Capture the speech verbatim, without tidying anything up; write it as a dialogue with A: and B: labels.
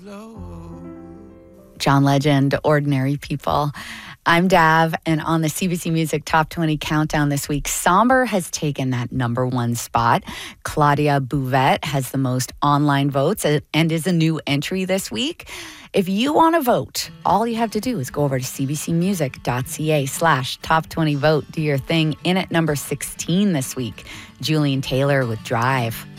A: John Legend, Ordinary People. I'm Dav, and on the C B C Music Top twenty Countdown this week, Somber has taken that number one spot. Claudia Bouvette has the most online votes and is a new entry this week. If you want to vote, all you have to do is go over to cbcmusic.ca slash top 20 vote. Do your thing. In at number sixteen this week, Julian Taylor with Drive.